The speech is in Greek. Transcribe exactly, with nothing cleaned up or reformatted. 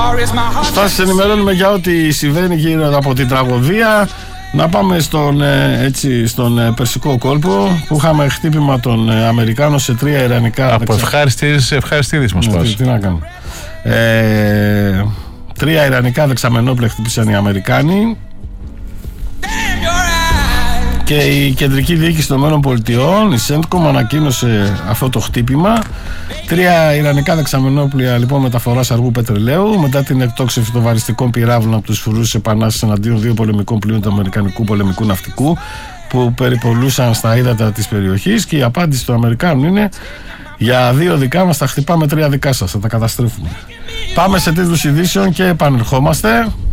Θα σας ενημερώνουμε για ό,τι συμβαίνει γύρω από την τραγωδία. Να πάμε στον, έτσι, στον Περσικό κόλπο που είχαμε χτύπημα των Αμερικάνων σε τρία ιρανικά. Από ευχάριστης ευχαριστήδης μας πας. Τι, τι να κάνω. Ε, τρία ιρανικά δεξαμενόπλαια χτύπησαν οι Αμερικάνοι. Και η κεντρική διοίκηση των ΗΠΑ, η Σέντκομ, ανακοίνωσε αυτό το χτύπημα. Τρία ιρανικά δεξαμενόπλια λοιπόν μεταφοράς αργού πετρελαίου μετά την εκτόξευση των βαριστικών πυράβλων από τους φρουρούς επανάστασης εναντίον δύο πολεμικών πλοίων του Αμερικανικού πολεμικού ναυτικού που περιπολούσαν στα ύδατα της περιοχής. Και η απάντηση των Αμερικάνων είναι: για δύο δικά μας τα χτυπάμε, τρία δικά σας, θα τα καταστρέφουμε. Πάμε σε τίτλους ειδήσεων και επανερχόμαστε.